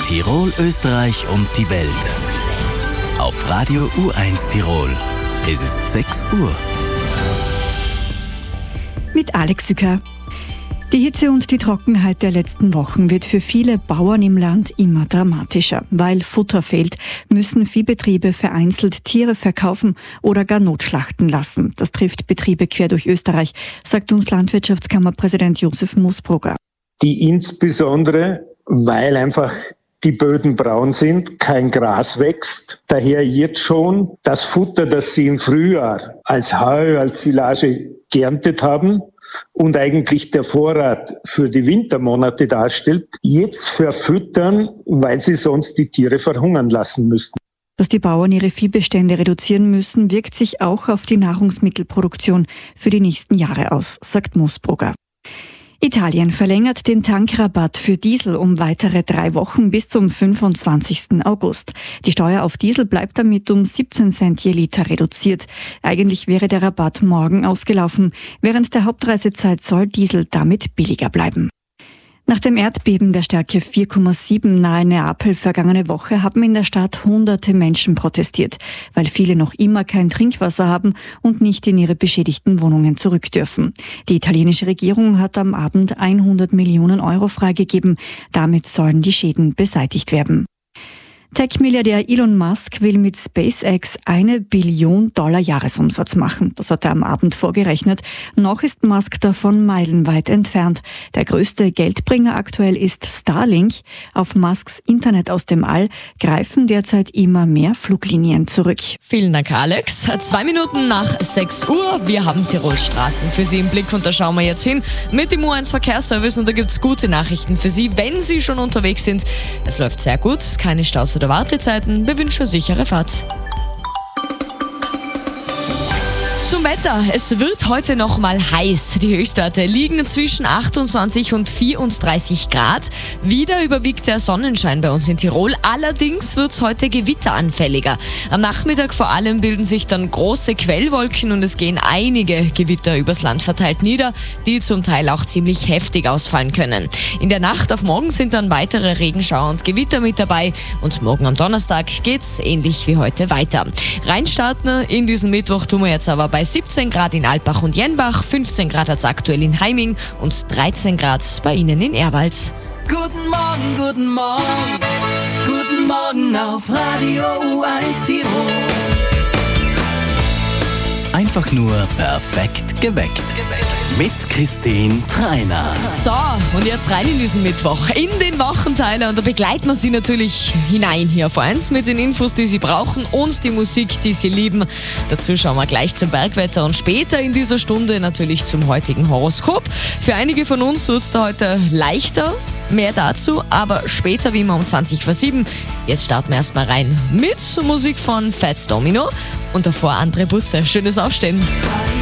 Tirol, Österreich und die Welt. Auf Radio U1 Tirol. Es ist 6 Uhr. Mit Alex Sücker. Die Hitze und die Trockenheit der letzten Wochen wird für viele Bauern im Land immer dramatischer. Weil Futter fehlt, müssen Viehbetriebe vereinzelt Tiere verkaufen oder gar notschlachten lassen. Das trifft Betriebe quer durch Österreich, sagt uns Landwirtschaftskammerpräsident Josef Moosbrugger. Die insbesondere, weil einfach die Böden braun sind, kein Gras wächst. Daher jetzt schon das Futter, das sie im Frühjahr als Heu, als Silage geerntet haben und eigentlich der Vorrat für die Wintermonate darstellt, jetzt verfüttern, weil sie sonst die Tiere verhungern lassen müssten. Dass die Bauern ihre Viehbestände reduzieren müssen, wirkt sich auch auf die Nahrungsmittelproduktion für die nächsten Jahre aus, sagt Moosbrugger. Italien verlängert den Tankrabatt für Diesel um weitere 3 Wochen bis zum 25. August. Die Steuer auf Diesel bleibt damit um 17 Cent je Liter reduziert. Eigentlich wäre der Rabatt morgen ausgelaufen. Während der Hauptreisezeit soll Diesel damit billiger bleiben. Nach dem Erdbeben der Stärke 4,7 nahe Neapel vergangene Woche haben in der Stadt hunderte Menschen protestiert, weil viele noch immer kein Trinkwasser haben und nicht in ihre beschädigten Wohnungen zurück dürfen. Die italienische Regierung hat am Abend 100 Millionen Euro freigegeben. Damit sollen die Schäden beseitigt werden. Tech-Milliardär Elon Musk will mit SpaceX $1 Billion Jahresumsatz machen. Das hat er am Abend vorgerechnet. Noch ist Musk davon meilenweit entfernt. Der größte Geldbringer aktuell ist Starlink. Auf Musks Internet aus dem All greifen derzeit immer mehr Fluglinien zurück. Vielen Dank, Alex. 2 Minuten nach 6 Uhr. Wir haben Tirol Straßen für Sie im Blick und da schauen wir jetzt hin mit dem U1 Verkehrsservice und da gibt es gute Nachrichten für Sie, wenn Sie schon unterwegs sind. Es läuft sehr gut, keine Staus oder Wartezeiten. Wir wünschen sichere Fahrt. Zum Wetter. Es wird heute noch mal heiß. Die Höchstwerte liegen zwischen 28 und 34 Grad. Wieder überwiegt der Sonnenschein bei uns in Tirol. Allerdings wird es heute gewitteranfälliger. Am Nachmittag vor allem bilden sich dann große Quellwolken und es gehen einige Gewitter übers Land verteilt nieder, die zum Teil auch ziemlich heftig ausfallen können. In der Nacht auf morgen sind dann weitere Regenschauer und Gewitter mit dabei und morgen am Donnerstag geht's ähnlich wie heute weiter. Reinstarten in diesen Mittwoch tun wir jetzt aber bei 17 Grad in Alpbach und Jenbach, 15 Grad hat's aktuell in Heiming und 13 Grad bei Ihnen in Erwals. Guten Morgen, guten Morgen, guten Morgen auf Radio U1 Tirol. Einfach nur perfekt geweckt. Mit Christine Treiner. So, und jetzt rein in diesen Mittwoch, in den Wochenteiler. Und da begleiten wir Sie natürlich hinein hier auf 1 mit den Infos, die Sie brauchen und die Musik, die Sie lieben. Dazu schauen wir gleich zum Bergwetter und später in dieser Stunde natürlich zum heutigen Horoskop. Für einige von uns wird es da heute leichter. Mehr dazu, aber später wie immer um 20:07. Jetzt starten wir erstmal rein mit Musik von Fats Domino und davor Andre Busse. Schönes Aufstehen.